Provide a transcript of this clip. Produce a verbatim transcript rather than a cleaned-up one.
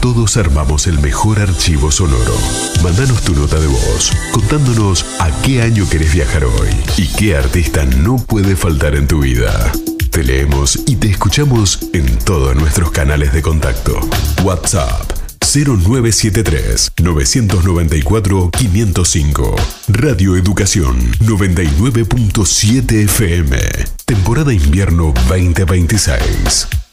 todos armamos el mejor archivo sonoro. Mándanos tu nota de voz, contándonos a qué año querés viajar hoy y qué artista no puede faltar en tu vida. Te leemos y te escuchamos en todos nuestros canales de contacto. WhatsApp cero nueve siete tres, nueve nueve cuatro, cinco cero cinco. Radio Educación noventa y nueve punto siete F M. Temporada invierno veinte veintiséis.